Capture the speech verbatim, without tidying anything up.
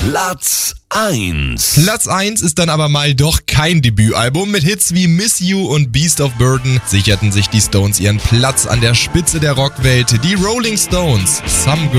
Platz eins. Platz eins ist dann aber mal doch kein Debütalbum. Mit Hits wie Miss You und Beast of Burden sicherten sich die Stones ihren Platz an der Spitze der Rockwelt. Die Rolling Stones, Some